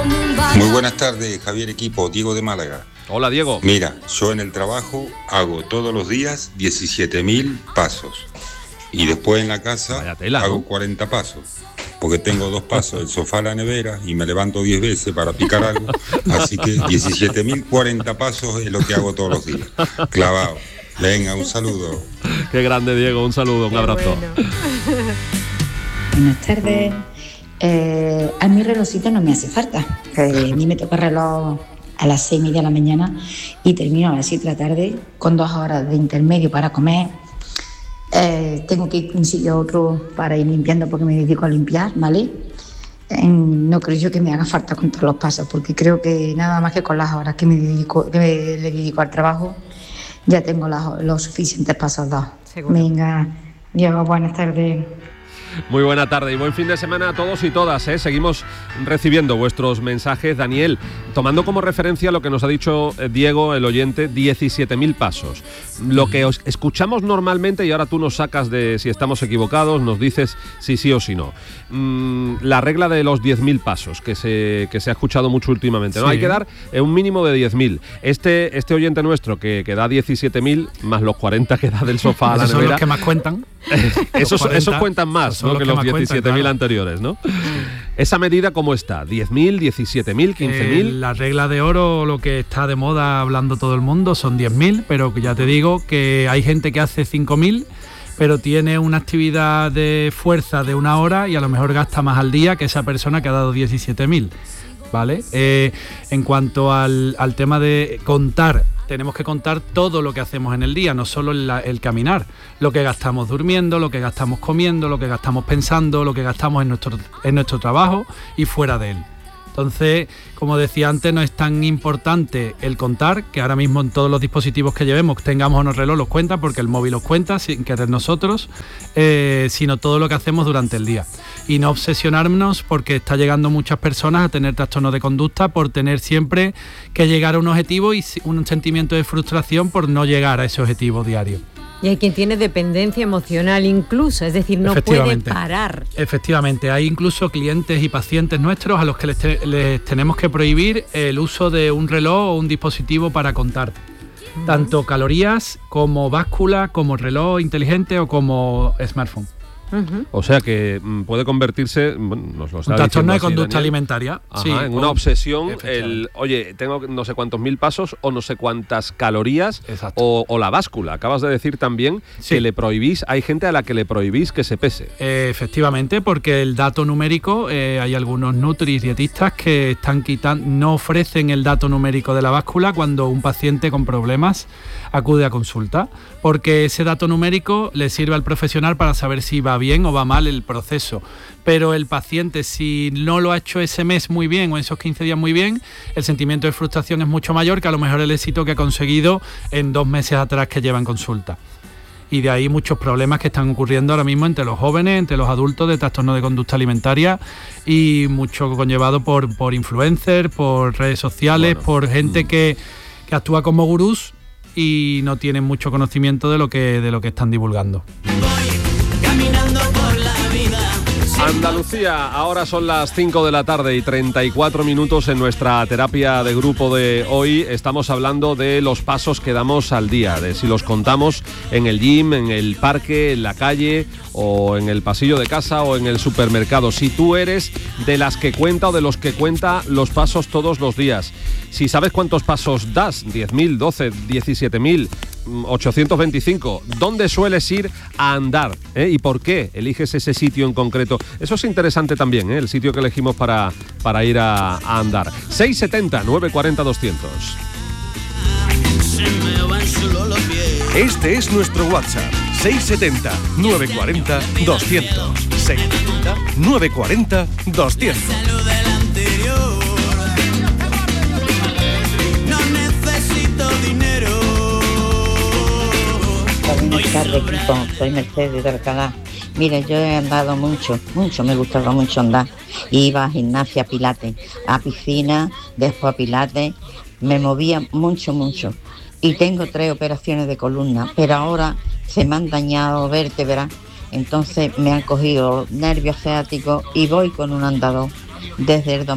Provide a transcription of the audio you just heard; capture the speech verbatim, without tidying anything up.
Muy buenas tardes, Javier Equipo, Diego de Málaga. Hola, Diego. Mira, yo en el trabajo hago todos los días diecisiete mil pasos y después en la casa tela, hago ¿no? cuarenta pasos, porque tengo dos pasos, el sofá, la nevera, y me levanto diez veces para picar algo, así que diecisiete mil cuarenta pasos es lo que hago todos los días, clavado. Venga, un saludo. Qué grande, Diego, un saludo, un Qué abrazo. Bueno. Buenas tardes. Eh, a mi relojcito no me hace falta, eh, a mí me toca reloj a las seis y media de la mañana y termino a las siete de la tarde con dos horas de intermedio para comer. Eh, tengo que ir de un sitio a otro para ir limpiando porque me dedico a limpiar, ¿vale? Eh, no creo yo que me haga falta con todos los pasos, porque creo que nada más que con las horas que me dedico, que me, le dedico al trabajo ya tengo las, los suficientes pasos dados. Venga, Diego, buenas tardes. Muy buena tarde y buen fin de semana a todos y todas, ¿eh? Seguimos recibiendo vuestros mensajes. Daniel, tomando como referencia lo que nos ha dicho Diego, el oyente, diecisiete mil pasos. Lo que os escuchamos normalmente, y ahora tú nos sacas de si estamos equivocados, nos dices si sí o si no. Mm, la regla de los diez mil pasos, que se, que se ha escuchado mucho últimamente, ¿no? Sí. Hay que dar un mínimo de diez mil. Este, este oyente nuestro que, que da diecisiete mil, más los cuarenta que da del sofá a la nevera. ¿Esos son los que más cuentan? esos, cuarenta, esos cuentan más, ¿no? que, que los diecisiete mil claro. anteriores, ¿no? Sí. ¿Esa medida cómo está? ¿diez mil, diecisiete mil, quince mil? Eh, la regla de oro, lo que está de moda hablando todo el mundo, son diez mil, pero ya te digo que hay gente que hace cinco mil, pero tiene una actividad de fuerza de una hora y a lo mejor gasta más al día que esa persona que ha dado diecisiete mil, ¿vale? Eh, en cuanto al, al tema de contar, tenemos que contar todo lo que hacemos en el día, no solo el, el caminar, lo que gastamos durmiendo, lo que gastamos comiendo, lo que gastamos pensando, lo que gastamos en nuestro, en nuestro trabajo y fuera de él. Entonces, como decía antes, no es tan importante el contar, que ahora mismo en todos los dispositivos que llevemos, tengamos o no reloj, los cuenta, porque el móvil los cuenta sin querer nosotros, eh, sino todo lo que hacemos durante el día. Y no obsesionarnos, porque está llegando muchas personas a tener trastornos de conducta por tener siempre que llegar a un objetivo y un sentimiento de frustración por no llegar a ese objetivo diario. Y hay quien tiene dependencia emocional incluso, es decir, no puede parar. Efectivamente, hay incluso clientes y pacientes nuestros a los que les, te, les tenemos que prohibir el uso de un reloj o un dispositivo para contar. Uh-huh. Tanto calorías como báscula, como reloj inteligente o como smartphone. Uh-huh. O sea que mm, puede convertirse, bueno, nos lo está un trastorno de conducta Daniel, alimentaria. Ajá, sí, en una obsesión, el oye, tengo no sé cuántos mil pasos o no sé cuántas calorías o, o la báscula. Acabas de decir también sí. que le prohibís, hay gente a la que le prohibís que se pese. Eh, efectivamente, porque el dato numérico, eh, hay algunos nutris dietistas que están quitando, no ofrecen el dato numérico de la báscula cuando un paciente con problemas acude a consulta, porque ese dato numérico le sirve al profesional para saber si va bien o va mal el proceso, pero el paciente, si no lo ha hecho ese mes muy bien o esos quince días muy bien, el sentimiento de frustración es mucho mayor que a lo mejor el éxito que ha conseguido en dos meses atrás que lleva en consulta. Y de ahí muchos problemas que están ocurriendo ahora mismo entre los jóvenes, entre los adultos de trastorno de conducta alimentaria, y mucho conllevado por, por influencers, por redes sociales, bueno, por gente mm. que, que actúa como gurús y no tienen mucho conocimiento de lo que, de lo que están divulgando. Andalucía, ahora son las cinco de la tarde y treinta y cuatro minutos. En nuestra terapia de grupo de hoy estamos hablando de los pasos que damos al día, de si los contamos en el gym, en el parque, en la calle o en el pasillo de casa o en el supermercado. Si tú eres de las que cuenta o de los que cuenta los pasos todos los días. Si sabes cuántos pasos das, diez mil, doce, diecisiete mil, ochocientos veinticinco, ¿dónde sueles ir a andar? ¿Eh? ¿Y por qué eliges ese sitio en concreto? Eso es interesante también, ¿eh? El sitio que elegimos para, para ir a, a andar. seis setenta, nueve cuarenta, doscientos. Este es nuestro WhatsApp, seis setenta, nueve cuarenta, doscientos. seis setenta, nueve cuarenta, doscientos. Buenas tardes, equipo. Soy Mercedes de Alcalá. Mire, yo he andado mucho, mucho, me gustaba mucho andar. Iba a gimnasia, pilates, a piscina, después a pilates. Me movía mucho, mucho. Y tengo tres operaciones de columna, pero ahora se me han dañado vértebras. Entonces me han cogido nervios ciáticos y voy con un andador desde el